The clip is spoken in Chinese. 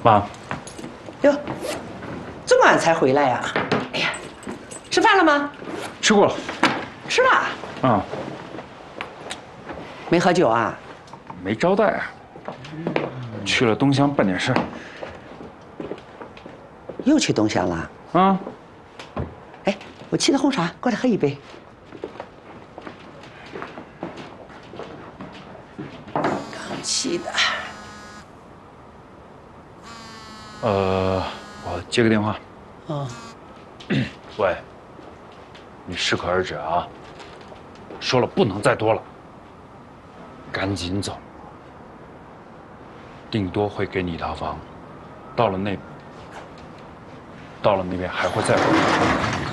妈， 哟，这么晚才回来呀？哎呀，吃饭了吗？ 吃过了。 吃了。 啊， 没喝酒啊？ 没招待啊。去了东乡办点事儿。 又去东乡了？ 啊。 哎，我沏的红茶，过来喝一杯。刚沏的。 我接个电话。 哦。 喂，你适可而止啊！说了不能再多了，赶紧走。顶多会给你一套房，到了那边还会再回来。